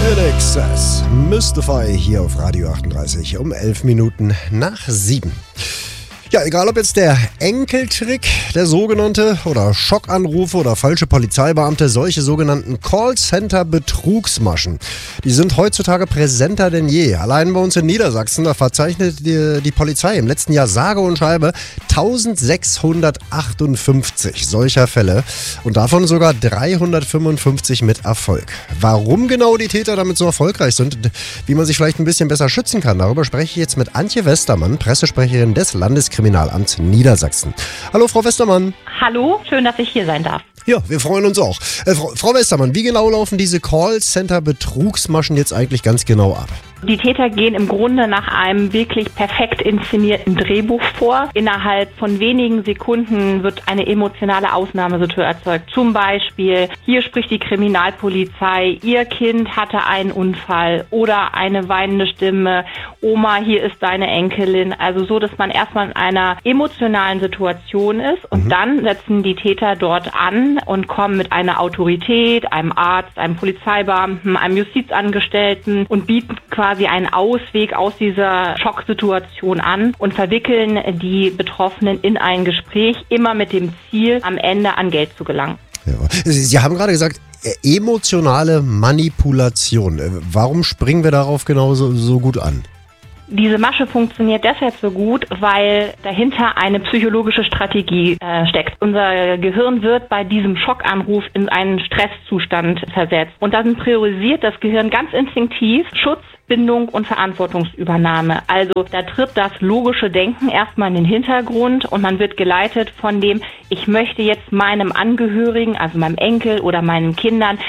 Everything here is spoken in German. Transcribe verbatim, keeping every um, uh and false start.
Excess, Mystify hier auf Radio achtunddreißig um elf Minuten nach sieben. Ja, egal ob jetzt der Enkeltrick, der sogenannte, oder Schockanrufe oder falsche Polizeibeamte, solche sogenannten Callcenter-Betrugsmaschen, die sind heutzutage präsenter denn je. Allein bei uns in Niedersachsen, da verzeichnet die, die Polizei im letzten Jahr sage und schreibe eintausendsechshundertachtundfünfzig solcher Fälle und davon sogar dreihundertfünfundfünfzig mit Erfolg. Warum genau die Täter damit so erfolgreich sind und wie man sich vielleicht ein bisschen besser schützen kann, darüber spreche ich jetzt mit Antje Westermann, Pressesprecherin des Landeskriminalamts Niedersachsen. Hallo Frau Westermann. Hallo, schön, dass ich hier sein darf. Ja, wir freuen uns auch. Äh, Frau, Frau Westermann, wie genau laufen diese Callcenter-Betrugsmaschen jetzt eigentlich ganz genau ab? Die Täter gehen im Grunde nach einem wirklich perfekt inszenierten Drehbuch vor. Innerhalb von wenigen Sekunden wird eine emotionale Ausnahmesituation erzeugt. Zum Beispiel, hier spricht die Kriminalpolizei, Ihr Kind hatte einen Unfall oder eine weinende Stimme, Oma, hier ist deine Enkelin. Also so, dass man erstmal in einer emotionalen Situation ist und mhm. dann setzen die Täter dort an und kommen mit einer Autorität, einem Arzt, einem Polizeibeamten, einem Justizangestellten und bieten quasi quasi einen Ausweg aus dieser Schocksituation an und verwickeln die Betroffenen in ein Gespräch, immer mit dem Ziel, am Ende an Geld zu gelangen. Ja. Sie haben gerade gesagt, emotionale Manipulation. Warum springen wir darauf genau so, so gut an? Diese Masche funktioniert deshalb so gut, weil dahinter eine psychologische Strategie äh, steckt. Unser Gehirn wird bei diesem Schockanruf in einen Stresszustand versetzt. Und dann priorisiert das Gehirn ganz instinktiv Schutz, Bindung und Verantwortungsübernahme. Also da tritt das logische Denken erstmal in den Hintergrund und man wird geleitet von dem, ich möchte jetzt meinem Angehörigen, also meinem Enkel oder meinen Kindern,